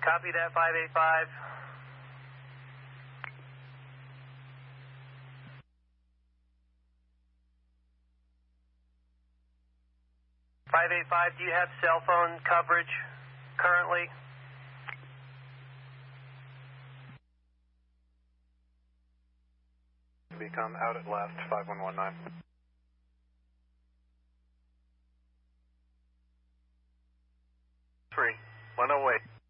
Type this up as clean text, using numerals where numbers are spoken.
Copy that, 585. 585, do you have cell phone coverage currently? Become out at last, 5119. 3, 108.